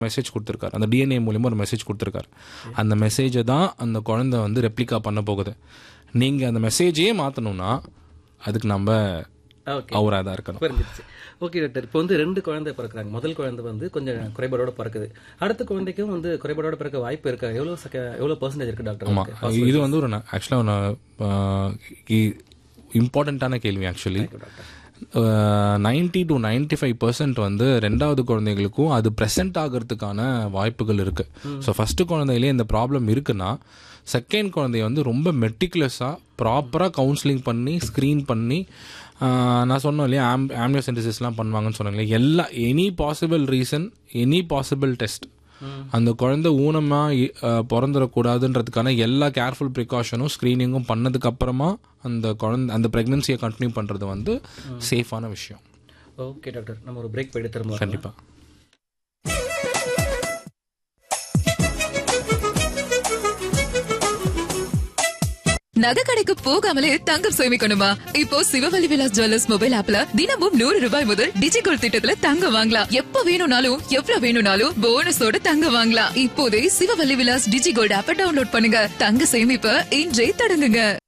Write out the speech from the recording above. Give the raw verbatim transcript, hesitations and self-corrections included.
Message கொடுத்துருக்காரு, அந்த DNA மூலியமாக ஒரு மெசேஜ் கொடுத்துருக்காரு. அந்த மெசேஜை தான் அந்த குழந்தை வந்து ரெப்ளிகா பண்ண போகுது. நீங்கள் அந்த மெசேஜையே மாற்றணும்னா அதுக்கு நம்ம அவராக தான் இருக்கணும். புரிஞ்சிருச்சு. ஓகே டாக்டர், இப்போ வந்து ரெண்டு குழந்தை பிறக்கிறாங்க. முதல் குழந்தை வந்து கொஞ்சம் குறைபாடோட பிறக்குது, அடுத்த குழந்தைக்கும் வந்து குறைபாடோட பிறக்க வாய்ப்பு இருக்கா? எவ்வளோ எவ்வளோ பர்சன்டேஜ் இருக்கு டாக்டர்? ஆமாம், இது வந்து ஒரு ஆக்சுவலாக ஒரு இம்பார்ட்டண்ட்டான கேள்வி. Actually ninety to ninety five percent வந்து ரெண்டாவது குழந்தைகளுக்கும் அது ப்ரெசென்ட் ஆகிறதுக்கான வாய்ப்புகள் இருக்கு. ஸோ ஃபர்ஸ்ட் குழந்தையிலே இந்த ப்ராப்ளம் இருக்குன்னா செகண்ட் குழந்தைய வந்து ரொம்ப மெட்டிகுலஸாக ப்ராப்பராக கவுன்சிலிங் பண்ணி ஸ்க்ரீன் பண்ணி, நான் சொன்னேன் இல்லையா ஆம் ஆம்னியோசென்டிசிஸ்லாம் பண்ணுவாங்கன்னு சொன்னாங்களே, எல்லா any possible reason, any possible test, அந்த குழந்தை ஊனமாக பிறந்துடக்கூடாதுன்றதுக்கான எல்லா கேர்ஃபுல் ப்ரிகாஷனும் ஸ்க்ரீனிங்கும் பண்ணதுக்கு அப்புறமா அந்த குழந்தை அந்த ப்ரெக்னன்சியை கண்டினியூ பண்ணுறது வந்து சேஃபான விஷயம். ஓகே டாக்டர், நம்ம ஒரு பிரேக் போயிட்டு திரும்ப. கண்டிப்பாக. நகை கடைக்கு போகாமலே தங்கம் சேமிக்கணுமா? இப்போ சிவவல்லி விலாஸ் ஜுவல்லர்ஸ் மொபைல் ஆப்ல தினமும் நூறு ரூபாய் முதல் டிஜிகோல்ட் திட்டத்துல தங்கம் வாங்கலாம். எப்ப வேணும்னாலும் எவ்வளவு வேணும்னாலும் போனஸோட தங்கம் வாங்கலாம். இப்போதே சிவவல்லி விலாஸ் டிஜிகோல்ட் ஆப்பை டவுன்லோட் பண்ணுங்க. தங்க சேமிப்பை இன்றே தொடங்குங்க.